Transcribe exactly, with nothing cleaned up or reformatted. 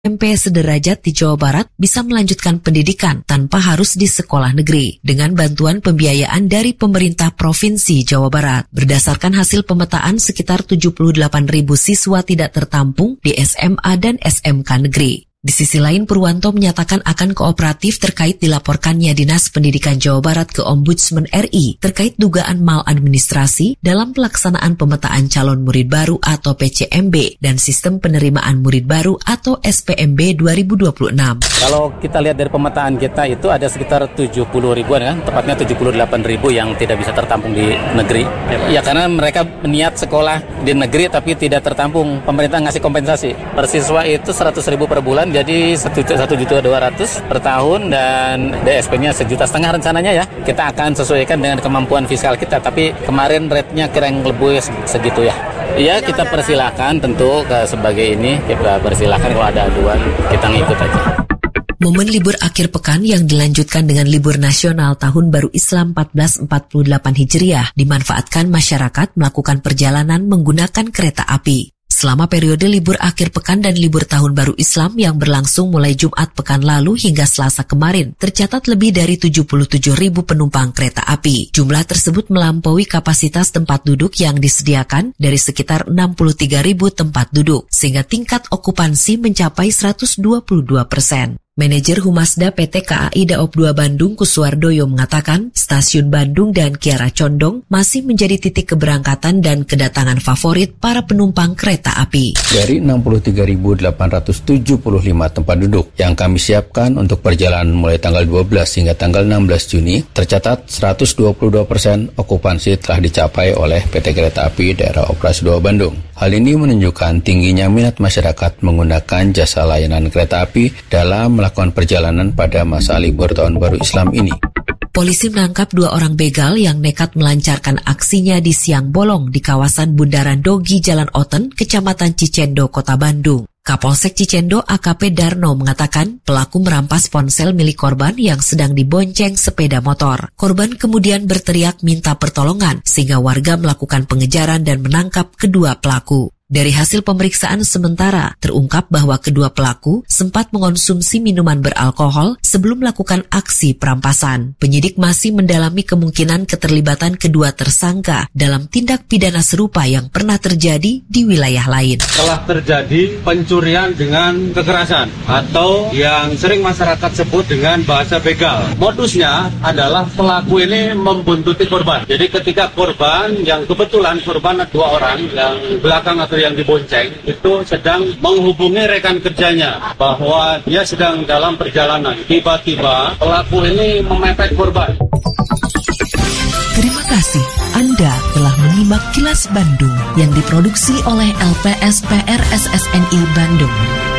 M P sederajat di Jawa Barat bisa melanjutkan pendidikan tanpa harus di sekolah negeri dengan bantuan pembiayaan dari pemerintah Provinsi Jawa Barat. Berdasarkan hasil pemetaan, sekitar tujuh puluh delapan ribu siswa tidak tertampung di S M A dan S M K negeri. Di sisi lain, Purwanto menyatakan akan kooperatif terkait dilaporkannya Dinas Pendidikan Jawa Barat ke Ombudsman R I terkait dugaan maladministrasi dalam pelaksanaan pemetaan calon murid baru atau P C M B dan sistem penerimaan murid baru atau S P M B dua ribu dua puluh enam. Kalau kita lihat dari pemetaan kita itu ada sekitar tujuh puluh ribuan kan, tepatnya tujuh puluh delapan ribu yang tidak bisa tertampung di negeri. Ya karena mereka niat sekolah di negeri tapi tidak tertampung. Pemerintah ngasih kompensasi. Per siswa itu seratus ribu per bulan. Jadi satu juta dua ratus per tahun dan D S P-nya sejuta setengah rencananya ya. Kita akan sesuaikan dengan kemampuan fiskal kita, tapi kemarin rate-nya kurang lebih segitu ya. Iya, kita persilahkan tentu ke sebagai ini, kita persilahkan kalau ada aduan, kita ngikut aja. Momen libur akhir pekan yang dilanjutkan dengan libur nasional Tahun Baru Islam seribu empat ratus empat puluh delapan Hijriah dimanfaatkan masyarakat melakukan perjalanan menggunakan kereta api. Selama periode libur akhir pekan dan libur Tahun Baru Islam yang berlangsung mulai Jumat pekan lalu hingga Selasa kemarin, tercatat lebih dari tujuh puluh tujuh ribu penumpang kereta api. Jumlah tersebut melampaui kapasitas tempat duduk yang disediakan dari sekitar enam puluh tiga ribu tempat duduk, sehingga tingkat okupansi mencapai seratus dua puluh dua persen. Manajer Humasda P T K A I Daop dua Bandung Kuswardoyo mengatakan stasiun Bandung dan Kiara Condong masih menjadi titik keberangkatan dan kedatangan favorit para penumpang kereta api. Dari enam puluh tiga ribu delapan ratus tujuh puluh lima tempat duduk yang kami siapkan untuk perjalanan mulai tanggal dua belas hingga tanggal enam belas Juni, tercatat seratus dua puluh dua persen okupansi telah dicapai oleh P T Kereta Api Daerah Operasi dua Bandung. Hal ini menunjukkan tingginya minat masyarakat menggunakan jasa layanan kereta api dalam melakukan perjalanan pada masa libur Tahun Baru Islam ini. Polisi menangkap dua orang begal yang nekat melancarkan aksinya di siang bolong di kawasan Bundaran Dogi Jalan Oten, Kecamatan Cicendo, Kota Bandung. Kapolsek Cicendo A K P Darno mengatakan pelaku merampas ponsel milik korban yang sedang dibonceng sepeda motor. Korban kemudian berteriak minta pertolongan sehingga warga melakukan pengejaran dan menangkap kedua pelaku. Dari hasil pemeriksaan sementara, terungkap bahwa kedua pelaku sempat mengonsumsi minuman beralkohol sebelum melakukan aksi perampasan. Penyidik masih mendalami kemungkinan keterlibatan kedua tersangka dalam tindak pidana serupa yang pernah terjadi di wilayah lain. Telah terjadi pencurian dengan kekerasan atau yang sering masyarakat sebut dengan bahasa begal. Modusnya adalah pelaku ini membuntuti korban. Jadi ketika korban yang kebetulan korban ada dua orang yang belakang atau yang dibonceng itu sedang menghubungi rekan kerjanya bahwa dia sedang dalam perjalanan. Tiba-tiba pelaku ini memepet korban. Terima kasih Anda telah menyimak Kilas Bandung yang diproduksi oleh L P S P R S S N I Bandung.